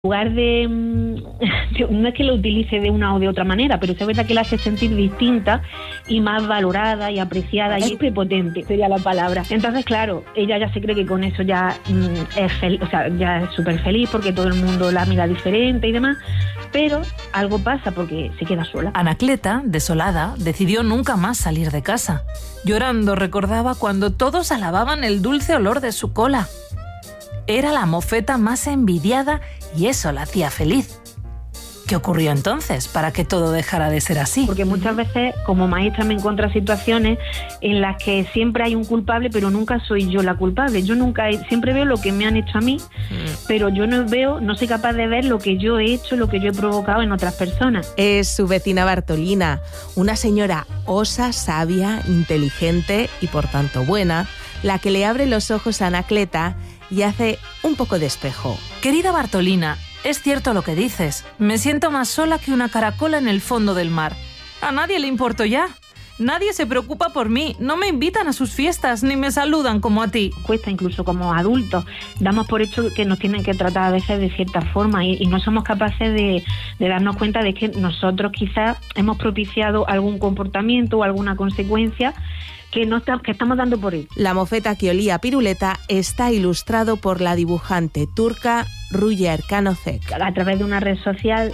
En lugar de no es que lo utilice de una o de otra manera, pero es verdad que la hace sentir distinta y más valorada y apreciada y prepotente, sería la palabra. Entonces, claro, ella ya se cree que con eso ya es feliz, o sea, ya es súper feliz porque todo el mundo la mira diferente y demás, pero algo pasa porque se queda sola. Anacleta, desolada, decidió nunca más salir de casa. Llorando recordaba cuando todos alababan el dulce olor de su cola. Era la mofeta más envidiada y eso la hacía feliz. ¿Qué ocurrió entonces para que todo dejara de ser así? Porque muchas veces como maestra me encuentro situaciones en las que siempre hay un culpable, pero nunca soy yo la culpable. Yo siempre veo lo que me han hecho a mí, pero yo no soy capaz de ver lo que yo he hecho, lo que yo he provocado en otras personas. Es su vecina Bartolina, una señora osa, sabia, inteligente y por tanto buena, la que le abre los ojos a Anacleta y hace un poco de espejo. Querida Bartolina, es cierto lo que dices. Me siento más sola que una caracola en el fondo del mar. A nadie le importo ya. Nadie se preocupa por mí. No me invitan a sus fiestas ni me saludan como a ti. Cuesta incluso como adultos. Damos por hecho que nos tienen que tratar a veces de cierta forma y no somos capaces de darnos cuenta de que nosotros quizás hemos propiciado algún comportamiento o alguna consecuencia que estamos dando por él. La mofeta que olía a piruleta está ilustrado por la dibujante turca Ruya Erkanocek. A través de una red social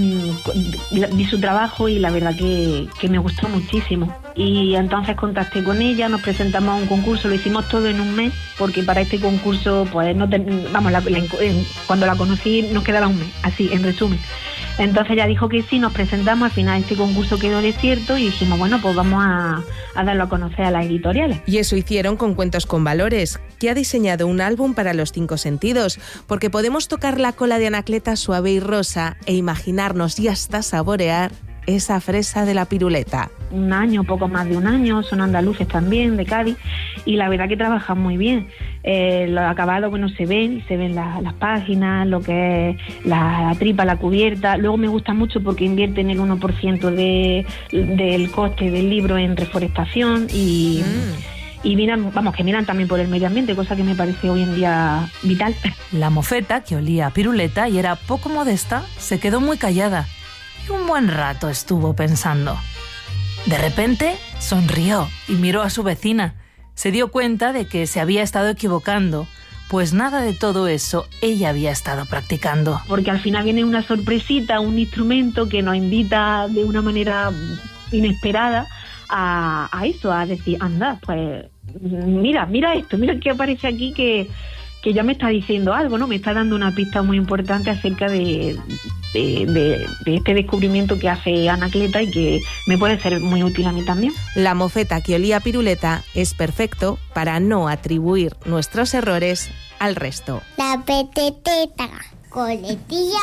vi su trabajo y la verdad que me gustó muchísimo. Y entonces contacté con ella, nos presentamos a un concurso, lo hicimos todo en un mes, porque para este concurso, pues cuando la conocí nos quedaba un mes, así, en resumen. Entonces ella dijo que sí, nos presentamos, al final este concurso quedó desierto y dijimos, bueno, pues vamos a darlo a conocer a las editoriales. Y eso hicieron con Cuentos con Valores, que ha diseñado un álbum para los 5 sentidos, porque podemos tocar la cola de Anacleta suave y rosa e imaginarnos y hasta saborear esa fresa de la piruleta. Un año, poco más de un año, son andaluces también, de Cádiz, y la verdad que trabajan muy bien. Los acabados, bueno, se ven las páginas, lo que es la tripa, la cubierta. Luego me gusta mucho porque invierten el 1% del coste del libro en reforestación y miran, que miran también por el medio ambiente, cosa que me parece hoy en día vital. La mofeta, que olía a piruleta y era poco modesta, se quedó muy callada y un buen rato estuvo pensando. De repente sonrió y miró a su vecina. Se dio cuenta de que se había estado equivocando, pues nada de todo eso ella había estado practicando. Porque al final viene una sorpresita, un instrumento que nos invita de una manera inesperada a eso, a decir, anda, pues mira esto, mira qué aparece aquí que ya me está diciendo algo, ¿no? Me está dando una pista muy importante acerca de este descubrimiento que hace Anacleta y que me puede ser muy útil a mí también. La mofeta que olía a piruleta es perfecto para no atribuir nuestros errores al resto. La peteteta, coletilla.